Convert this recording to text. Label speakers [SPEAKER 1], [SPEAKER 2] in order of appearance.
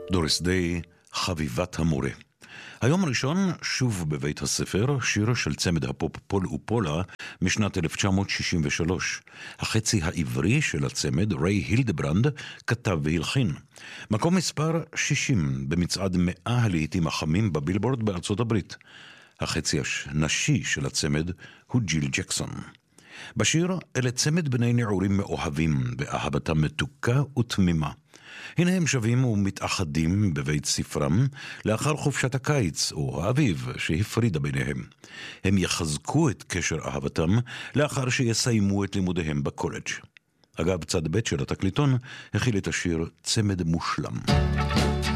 [SPEAKER 1] דוריס דיי, חביבת המורה. היום הראשון, שוב בבית הספר, שיר של צמד הפופ פול ופולה משנת 1963. החצי העברי של הצמד, ריי הילדברנד, כתב והלחין. מקום מספר 60 במצעד 100 הלהיטים החמים בבילבורד בארצות הברית. החצי הנשי של הצמד הוא ג'יל ג'קסון. בשיר אלה צמד בני נעורים מאוהבים באהבתם מתוקה ותמימה. הנה הם שווים ומתאחדים בבית ספרם לאחר חופשת הקיץ או האביב שהפרידה ביניהם. הם יחזקו את קשר אהבתם לאחר שיסיימו את לימודיהם בקולג'. אגב, צד ב' של התקליטון הכיל את השיר צמד מושלם.